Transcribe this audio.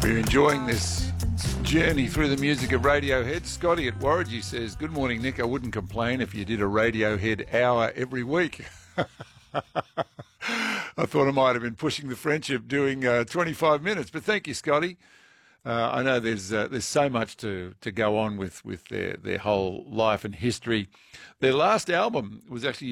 We're enjoying this journey through the music of Radiohead. Scotty at Warringah says, "Good morning, Nick. I wouldn't complain if you did a Radiohead hour every week." I thought I might have been pushing the friendship doing 25 minutes, but thank you, Scotty. I know there's so much to go on with their whole life and history. Their last album was actually